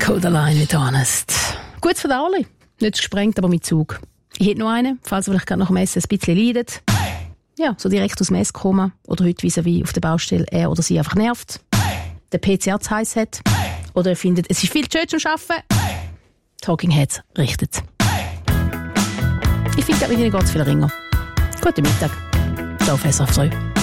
Codaline mit Honest. Gut für alle. Nicht gesprengt, aber mit Zug. Ich hätte noch einen, falls ihr vielleicht gerade nach dem Essen ein bisschen leidet. Ja, so direkt aus dem Essen kommen. Oder heute vis-à-vis auf der Baustelle er oder sie einfach nervt. Der PCR zu heiß hat. Oder ihr findet, es ist viel zu schön zum Arbeiten. Talking Heads richtet. Ich finde, mit ihnen geht es viel ringer. Guten Mittag. Ciao, Fässer auf 3.